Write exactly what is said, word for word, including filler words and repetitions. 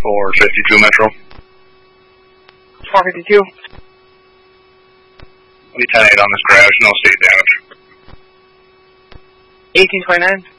four fifty-two Metro. four fifty-two. We ten eight on this crash, no seat damage. eighteen twenty-nine.